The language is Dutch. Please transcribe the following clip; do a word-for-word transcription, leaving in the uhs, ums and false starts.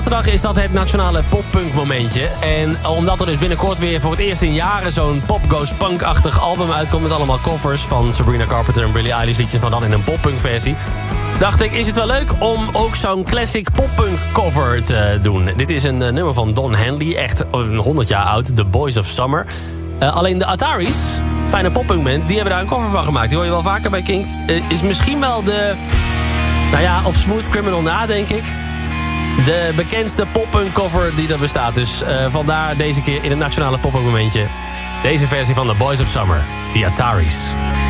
Zaterdag is dat het nationale poppunk momentje. En omdat er dus binnenkort weer voor het eerst in jaren zo'n pop goes punk-achtig album uitkomt met allemaal covers van Sabrina Carpenter en Billie Eilish liedjes, maar dan in een poppunk versie, dacht ik, is het wel leuk om ook zo'n classic poppunk cover te doen. Dit is een uh, nummer van Don Henley, echt honderd jaar oud, The Boys of Summer. Uh, alleen de Ataris, fijne poppunkband, die hebben daar een cover van gemaakt. Die hoor je wel vaker bij Kink. Uh, is misschien wel de, nou ja, op Smooth Criminal na, denk ik, de bekendste poppunk cover die er bestaat. Dus uh, vandaar deze keer in het nationale poppunk momentje deze versie van The Boys of Summer, The Ataris.